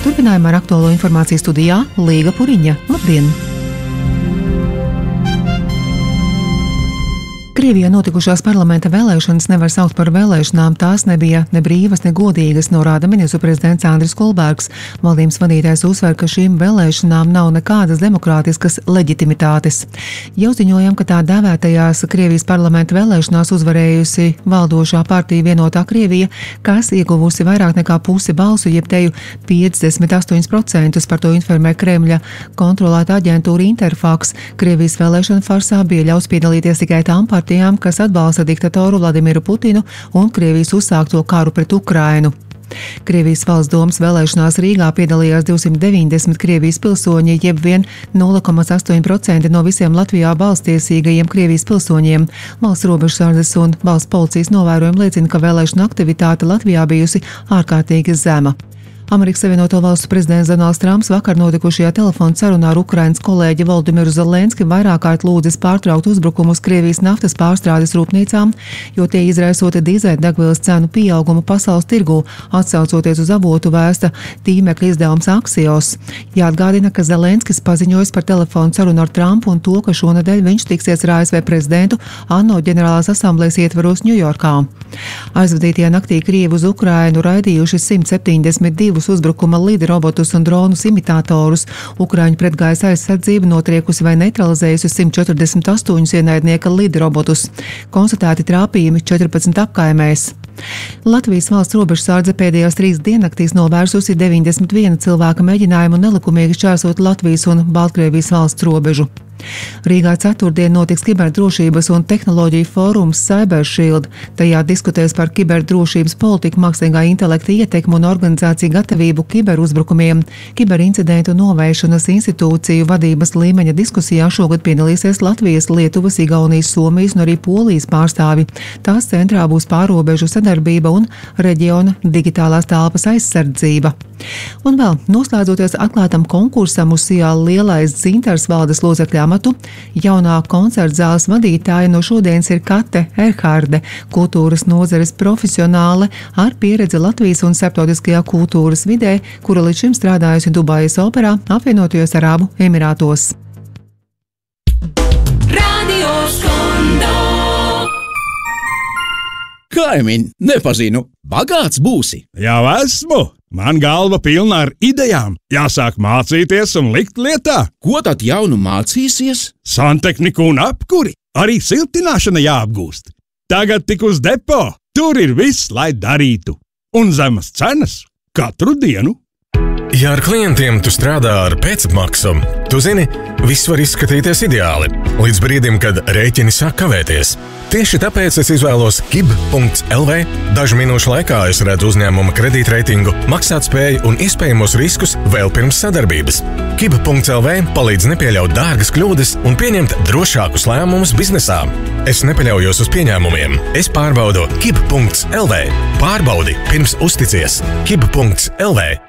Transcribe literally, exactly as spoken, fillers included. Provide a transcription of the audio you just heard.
Turpinājumā ar aktuālo informāciju studijā Līga Puriņa. Labdien! Krievijā notikušās parlamenta vēlēšanas nevar saukt par vēlēšanām, tās nebija ne brīvas, ne godīgas, norāda ministru prezidents Andris Kulbergs. Valdības vadītājs uzsver, ka šīm vēlēšanām nav nekādas demokrātiskas leģitimitātes. Jau ziņojam, ka tā dēvētajās Krievijas parlamenta vēlēšanās uzvarējusi valdošā partija Vienotā Krievija, kas ieguvusi vairāk nekā pusi balsu, jeb teju piecdesmit astoņi procenti, par to informē Kremļa kontrolēta aģentūra Interfax. Krievijas vēlēšana farsā bija ļauts piedalīties tikai tām partijām, kas atbalsta diktatoru Vladimiru Putinu un Krievijas uzsākto karu pret Ukrainu. Krievijas valsts domas vēlēšanās Rīgā piedalījās divsimt deviņdesmit Krievijas pilsoņi, jeb vien nulle komats astoņi procenti no visiem Latvijā balstiesīgajiem Krievijas pilsoņiem. Valsts robežsardzes un valsts policijas novērojumi liecina, ka vēlēšana aktivitāte Latvijā bijusi ārkārtīgi zema. Amerikas Savienoto Valstu prezidents Donalds Trumps vakar notikušajā telefona sarunā ar Ukrainas kolēģi Volodimiru Zelenski vairāk kārt lūdzis pārtraukt uzbrukumus Krievijas naftas pārstrādes rūpnīcām, jo tie izraisota dīzeļdegvielas cenu pieaugumu pasaules tirgū, atsaucoties uz avotu vēsta tīmekļa izdevums Axios. Jāatgādina, ka Zelenskis paziņojis par telefonu sarunu ar Trumpu un to, ka šonedēļ viņš tiksies ar A S V prezidentu ANO ģenerālās asamblējas ietvaros Ņujorkā. Aizvadītajā naktī Krievi uz Ukrainu raidījuši simt septiņdesmit divi uzbrukuma lidrobotus un dronus imitatorus. Ukraiņu pretgaisa aizsardzība notriekusi vai neutralizējusi simt četrdesmit astoņus ienaidnieka lidrobotus. Konstatēti trāpījumi četrpadsmit apkaimēs. Latvijas valsts robežsardze pēdējās trīs diennaktīs novērsusi deviņdesmit viena cilvēka mēģinājumu nelikumīgi šķērsot Latvijas un Baltkrievijas valsts robežu. Rīgā ceturtdien notiks kiberdrošības un tehnoloģiju fórums CyberShield. Tajā diskutēs par kiberdrošības politiku, mākslīgā intelekta ietekmu un organizāciju gatavību kiberuzbrukumiem. Kiberincidentu novēršanas institūciju vadības līmeņa diskusijā šogad piedalīsies Latvijas, Lietuvas, Igaunijas, Somijas un arī Polijas pārstāvi. Tās centrā būs pārrobežu sadarbība un reģiona digitālās telpas aizsardzība. Un vēl, noslēdzoties atklātam konkursam uz Sijā Lielais dzintars valdes locekļu amatu, jaunā koncertzāles vadītāja no šodienas ir Kate Erhārde, kultūras nozares profesionāle ar pieredzi Latvijas un starptautiskajā kultūras vidē, kura līdz šim strādājusi Dubajas operā, apvienotajos Arābu Emirātos. Radio Skondo. Kaimiņ, nepazinu, bagāts būsi? Jau esmu! Man galva pilna ar idejām. Jāsāk mācīties un likt lietā. Ko tad jaunu mācīsies? Santehniku un apkuri. Arī siltināšana jāapgūst. Tagad tik uz depo. Tur ir viss, lai darītu. Un zemas cenas katru dienu. Ja ar klientiem tu strādā ar pēcapmaksu, tu zini, viss var izskatīties ideāli, līdz brīdim, kad rēķini sāk kavēties. Tieši tāpēc es izvēlos kib punkts el vē. Dažu minūšu laikā es redzu uzņēmuma kredītreitingu, maksātspēju un iespējamos riskus vēl pirms sadarbības. kib punkts el vē palīdz nepieļaut dārgas kļūdas un pieņemt drošākus lēmumus biznesā. Es nepaļaujos uz pieņēmumiem. Es pārbaudu kib punkts el vē. Pārbaudi pirms uzticies. kib punkts el vē.